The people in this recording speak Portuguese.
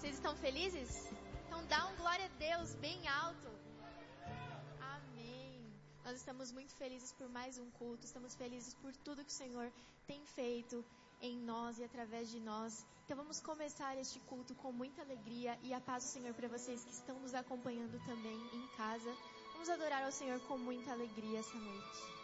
Vocês estão felizes? Então dá um glória a Deus bem alto. Amém. Nós estamos muito felizes por mais um culto. Estamos felizes por tudo que o Senhor tem feito em nós e através de nós. Então vamos começar este culto com muita alegria e a paz do Senhor para vocês que estão nos acompanhando também em casa. Vamos adorar ao Senhor com muita alegria essa noite.